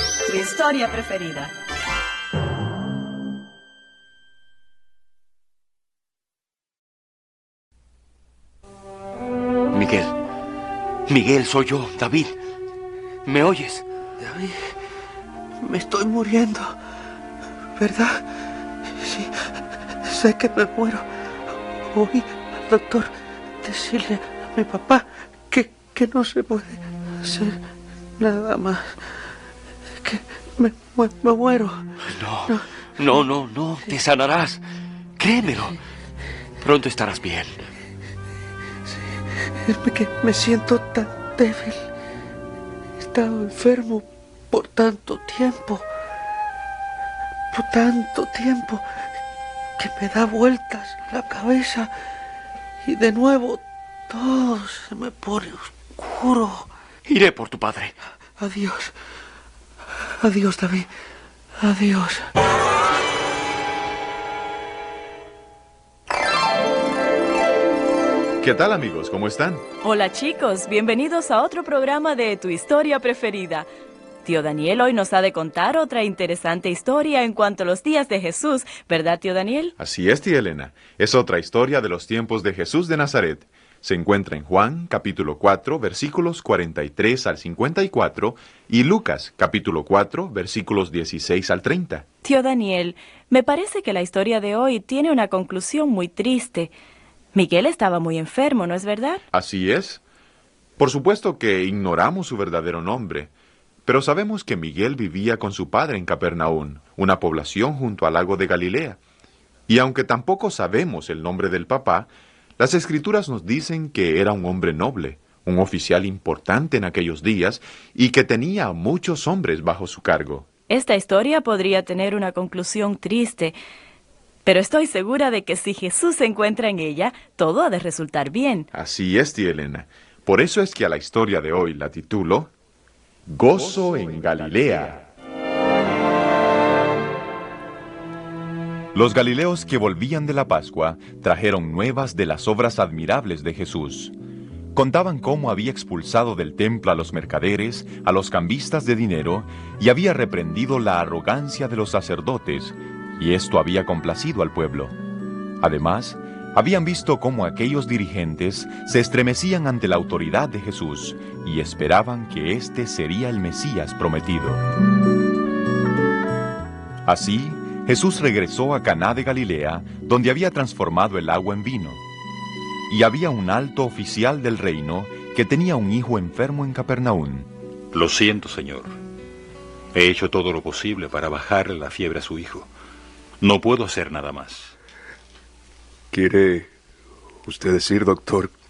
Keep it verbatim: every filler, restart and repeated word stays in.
Tu historia preferida. Miguel. Miguel, soy yo, David. ¿Me oyes? David, me estoy muriendo, ¿verdad? Sí, sé que me muero. Oí al doctor decirle a mi papá que, que no se puede hacer nada más. Que me, me, me muero. No, no, no, no, te sanarás. Créemelo. Pronto estarás bien. Es que me siento tan débil. He estado enfermo por tanto tiempo. Por tanto tiempo que me da vueltas la cabeza. Y de nuevo todo se me pone oscuro. Iré por tu padre. Adiós. Adiós, David. Adiós. ¿Qué tal, amigos? ¿Cómo están? Hola chicos, bienvenidos a otro programa de Tu Historia Preferida. Tío Daniel hoy nos ha de contar otra interesante historia en cuanto a los días de Jesús, ¿verdad, tío Daniel? Así es, tía Elena. Es otra historia de los tiempos de Jesús de Nazaret. Se encuentra en Juan, capítulo cuatro, versículos cuarenta y tres al cincuenta y cuatro, y Lucas, capítulo cuatro, versículos dieciséis al treinta. Tío Daniel, me parece que la historia de hoy tiene una conclusión muy triste. Miguel estaba muy enfermo, ¿no es verdad? Así es. Por supuesto que ignoramos su verdadero nombre, pero sabemos que Miguel vivía con su padre en Capernaum, una población junto al lago de Galilea. Y aunque tampoco sabemos el nombre del papá, las Escrituras nos dicen que era un hombre noble, un oficial importante en aquellos días y que tenía a muchos hombres bajo su cargo. Esta historia podría tener una conclusión triste, pero estoy segura de que si Jesús se encuentra en ella, todo ha de resultar bien. Así es, tía Elena. Por eso es que a la historia de hoy la titulo Gozo en Galilea. Los galileos que volvían de la Pascua trajeron nuevas de las obras admirables de Jesús. Contaban cómo había expulsado del templo a los mercaderes, a los cambistas de dinero, y había reprendido la arrogancia de los sacerdotes, y esto había complacido al pueblo. Además, habían visto cómo aquellos dirigentes se estremecían ante la autoridad de Jesús y esperaban que éste sería el Mesías prometido. Así, Jesús regresó a Caná de Galilea, donde había transformado el agua en vino. Y había un alto oficial del reino que tenía un hijo enfermo en Capernaum. Lo siento, Señor. He hecho todo lo posible para bajarle la fiebre a su hijo. No puedo hacer nada más. ¿Quiere usted decir, doctor,